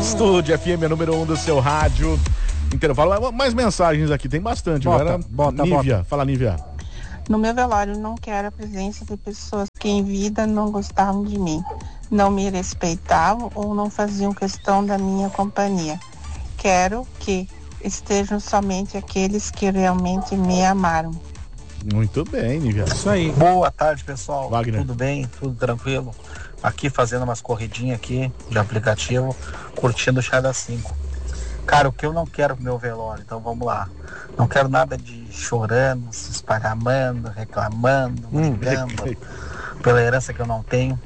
Estúdio FM, número 1 do seu rádio. Intervalo, mais mensagens aqui, tem bastante. Bota. Fala, Nívia. No meu velório, não quero a presença de pessoas que em vida não gostavam de mim, não me respeitavam ou não faziam questão da minha companhia. Quero que estejam somente aqueles que realmente me amaram. Muito bem, Nívia. Isso aí. Boa tarde, pessoal. Wagner. Tudo bem? Tudo tranquilo? Aqui fazendo umas corridinhas aqui de aplicativo, curtindo o Chá das 5. Cara, o que eu não quero pro meu velório, então vamos lá. Não quero nada de chorando, se esparramando, reclamando, brigando pela herança que eu não tenho.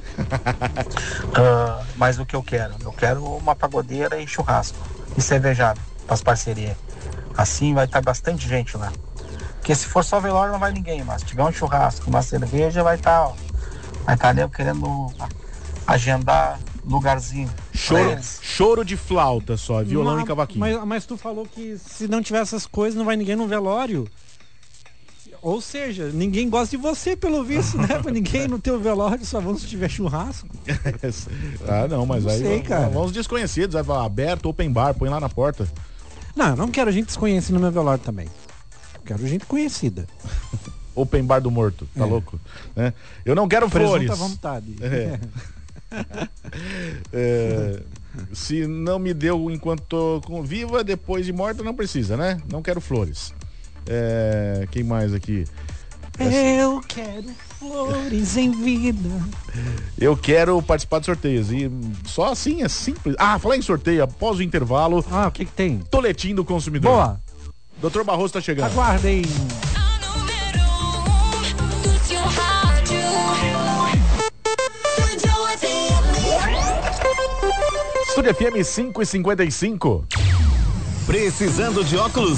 Mas o que eu quero? Eu quero uma pagodeira e churrasco e cervejada para as parcerias. Assim vai estar bastante gente lá. Porque se for só velório não vai ninguém, mas se tiver um churrasco, uma cerveja, vai estar nego querendo agendar lugarzinho. Choro de flauta só, violão e cavaquinho. Mas tu falou que se não tiver essas coisas não vai ninguém no velório. Ou seja, ninguém gosta de você, pelo visto, né? Ninguém no teu velório, só vamos se tiver churrasco. Não, mas não aí sei, cara. Vamos desconhecidos, aberto, open bar, põe lá na porta. Não, eu não quero gente desconhecida no meu velório também. Eu quero gente conhecida. Open bar do morto, tá louco? Né? Eu não quero flores. Presunto à vontade. Se não me deu enquanto tô viva, depois de morta não precisa, né? Não quero flores. Quem mais aqui? Eu quero flores em vida. Eu quero participar de sorteios. E só assim, é simples. Falar em sorteio, após o intervalo. O que tem? Toletim do consumidor. Boa. Dr. Barroso tá chegando. Aguardem. Estúdio FM 5:55. Precisando de óculos